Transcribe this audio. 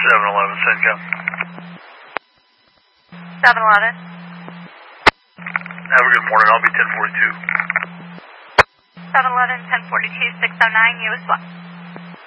711, Sencom. 711. Have a good morning. I'll be 1042. 711, 1042, 609, you as well.